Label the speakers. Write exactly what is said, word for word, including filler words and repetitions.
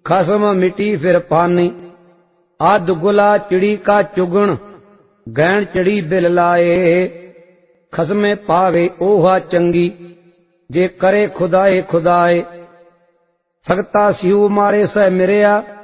Speaker 1: खसम मिटी फिर पानी। अध गुला चिड़ी का चुगण, गैण चिड़ी बिल लाए। खसमे पावे ओहा चंगी, जे करे खुदाए खुदाए। सकता सिऊ मारे सह मिरिया,